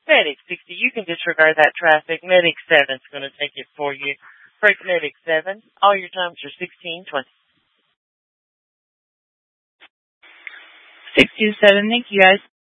Medic 60, you can disregard that traffic. Medic 7's going to take it for you. Freight Medic 7, all your times are 16:20. 627, thank you guys.